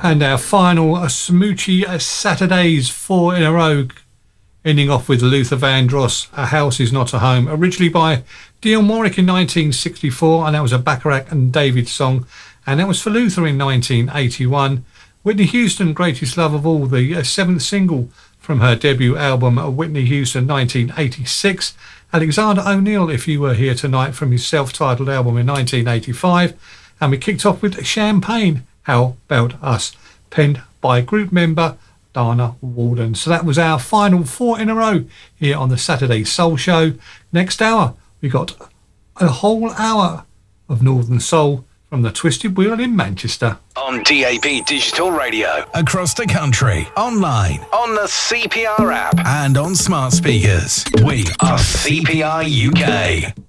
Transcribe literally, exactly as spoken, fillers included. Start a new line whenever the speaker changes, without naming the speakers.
And our final uh, Smoochie uh, Saturdays, four in a row, ending off with Luther Vandross, A House Is Not a Home, originally by Dionne Warwick in nineteen sixty-four, and that was a Bacharach and David song, and that was for Luther in nineteen eighty-one. Whitney Houston, Greatest Love of All, the uh, seventh single from her debut album, uh, Whitney Houston nineteen eighty-six. Alexander O'Neal, If You Were Here Tonight, from his self-titled album in nineteen eighty-five. And we kicked off with Champagne, How About Us, penned by group member Dana Walden. So that was our final four in a row here on the Saturday Soul Show. Next hour, we got a whole hour of Northern Soul from the Twisted Wheel in Manchester.
On D A B Digital Radio.
Across the country. Online.
On the C P R app.
And on smart speakers. We are C P R U K.